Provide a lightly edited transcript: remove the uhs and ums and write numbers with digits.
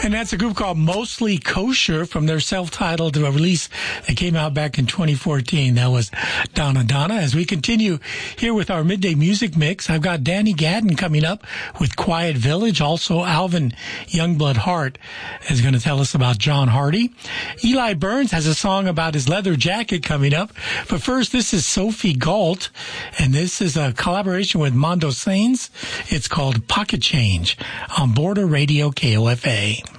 And that's a group called Mostly Kosher from their self-titled release that came out back in 2014. That was Donna Donna. As we continue here with our midday music mix, I've got Danny Gadden coming up with Quiet Village. Also, Alvin Youngblood Hart is going to tell us about John Hardy. Eli Burns has a song about his leather jacket coming up. But first, this is Sophie Galt, and this is a collaboration with Mondo Sainz. It's called Pocket Change on Border Radio KOFA.